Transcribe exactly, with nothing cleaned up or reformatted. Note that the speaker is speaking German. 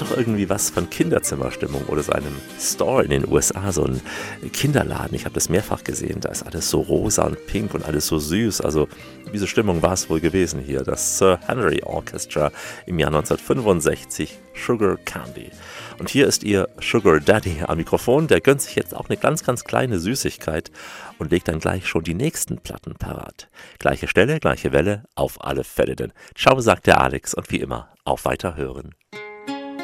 hat doch irgendwie was von Kinderzimmerstimmung oder so einem Store in den U S A, so ein Kinderladen. Ich habe das mehrfach gesehen. Da ist alles so rosa und pink und alles so süß. Also diese Stimmung war es wohl gewesen hier. Das Sir Henry Orchestra im Jahr neunzehnhundertfünfundsechzig, Sugar Candy. Und hier ist ihr Sugar Daddy am Mikrofon. Der gönnt sich jetzt auch eine ganz, ganz kleine Süßigkeit und legt dann gleich schon die nächsten Platten parat. Gleiche Stelle, gleiche Welle, auf alle Fälle denn. Ciao, sagt der Alex und wie immer, auf Weiterhören.